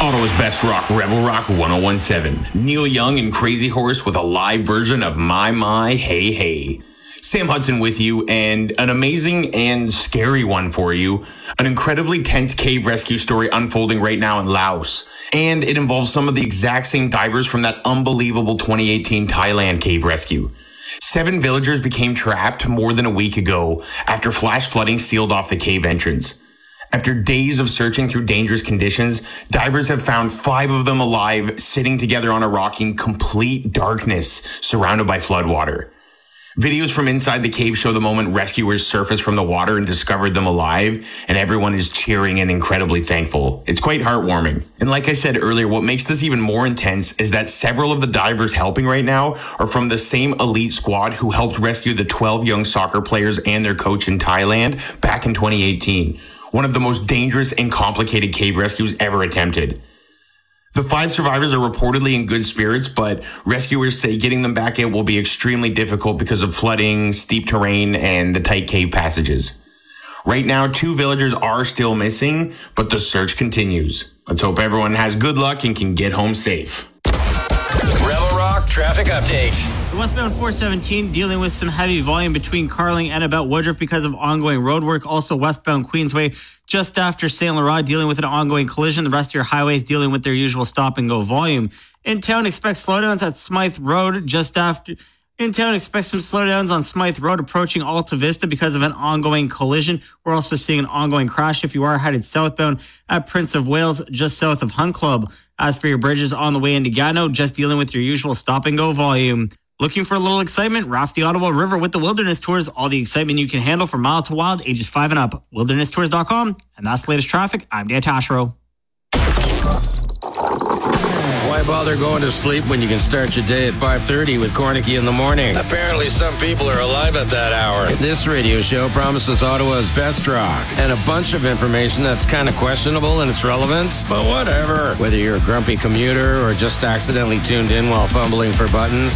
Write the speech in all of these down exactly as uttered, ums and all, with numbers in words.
Ottawa's best rock, Rebel Rock one oh one seven. Neil Young and Crazy Horse with a live version of My My Hey Hey. Sam Hudson with you, and an amazing and scary one for you. An incredibly tense cave rescue story unfolding right now in Laos. And it involves some of the exact same divers from that unbelievable twenty eighteen Thailand cave rescue. Seven villagers became trapped more than a week ago after flash flooding sealed off the cave entrance. After days of searching through dangerous conditions, divers have found five of them alive, sitting together on a rock in complete darkness, surrounded by floodwater. Videos from inside the cave show the moment rescuers surfaced from the water and discovered them alive, and everyone is cheering and incredibly thankful. It's quite heartwarming. And like I said earlier, what makes this even more intense is that several of the divers helping right now are from the same elite squad who helped rescue the twelve young soccer players and their coach in Thailand back in twenty eighteen. One of the most dangerous and complicated cave rescues ever attempted. The five survivors are reportedly in good spirits, but rescuers say getting them back in will be extremely difficult because of flooding, steep terrain, and the tight cave passages. Right now, two villagers are still missing, but the search continues. Let's hope everyone has good luck and can get home safe. Rebel Rock traffic update. The westbound four seventeen dealing with some heavy volume between Carling and about Woodruff because of ongoing roadwork. Also westbound Queensway just after Saint Laurent dealing with an ongoing collision. The rest of your highways dealing with their usual stop and go volume. In town, expect slowdowns at Smythe Road just after... In town, expect some slowdowns on Smythe Road approaching Alta Vista because of an ongoing collision. We're also seeing an ongoing crash if you are headed southbound at Prince of Wales, just south of Hunt Club. As for your bridges on the way into Gatineau, just dealing with your usual stop and go volume. Looking for a little excitement? Raft the Ottawa River with the Wilderness Tours. All the excitement you can handle from mild to wild, ages five and up. wilderness tours dot com. And that's the latest traffic. I'm Dan Tashro. Why bother going to sleep when you can start your day at five thirty with Cornicky in the morning? Apparently some people are alive at that hour. This radio show promises Ottawa's best rock and a bunch of information that's kind of questionable in its relevance, but whatever. Whether you're a grumpy commuter or just accidentally tuned in while fumbling for buttons.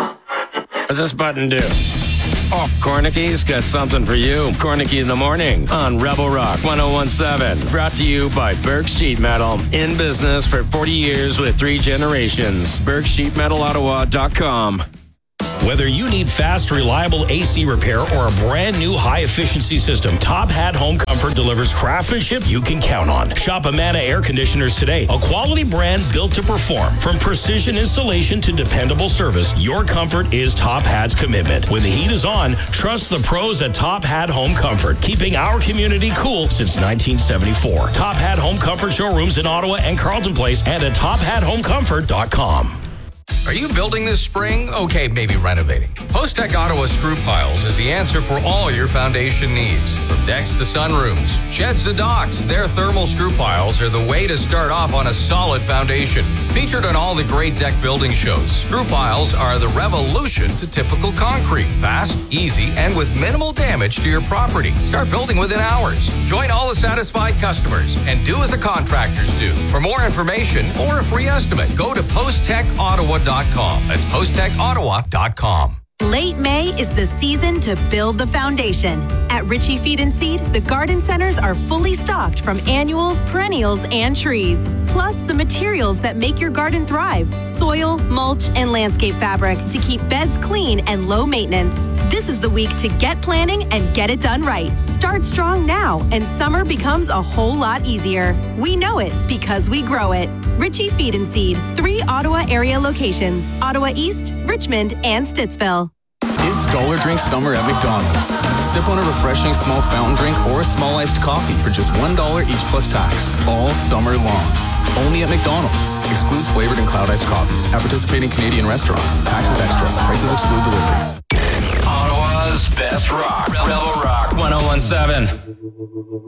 What's this button do? Oh, Cornicky's got something for you. Cornicky in the morning on Rebel Rock one oh one seven. Brought to you by Burke Sheet Metal. In business for forty years with three generations. Burke Sheet Metal Ottawa dot com. Whether you need fast, reliable A C repair or a brand new high-efficiency system, Top Hat Home Comfort delivers craftsmanship you can count on. Shop Amana Air Conditioners today, a quality brand built to perform. From precision installation to dependable service, your comfort is Top Hat's commitment. When the heat is on, trust the pros at Top Hat Home Comfort, keeping our community cool since nineteen seventy-four. Top Hat Home Comfort showrooms in Ottawa and Carleton Place and at top hat home comfort dot com. Are you building this spring? Okay, maybe renovating. Post-Tech Ottawa Screw Piles is the answer for all your foundation needs. From decks to sunrooms, sheds to docks, their thermal screw piles are the way to start off on a solid foundation. Featured on all the great deck building shows, screw piles are the revolution to typical concrete. Fast, easy, and with minimal damage to your property. Start building within hours. Join all the satisfied customers and do as the contractors do. For more information or a free estimate, go to post tech ottawa dot com. That's post tech ottawa dot com. Late May is the season to build the foundation. At Ritchie Feed and Seed, the garden centers are fully stocked from annuals, perennials, and trees. Plus, the materials that make your garden thrive. Soil, mulch, and landscape fabric to keep beds clean and low maintenance. This is the week to get planning and get it done right. Start strong now, and summer becomes a whole lot easier. We know it because we grow it. Ritchie Feed and Seed. Three Ottawa area locations. Ottawa East, Richmond, and Stittsville. It's Dollar Drink Summer at McDonald's. Sip on a refreshing small fountain drink or a small iced coffee for just one dollar each plus tax. All summer long. Only at McDonald's. Excludes flavored and cloud iced coffees. At participating Canadian restaurants. Taxes extra. Prices exclude delivery. Ottawa's best rock. Rebel Rock one oh one seven.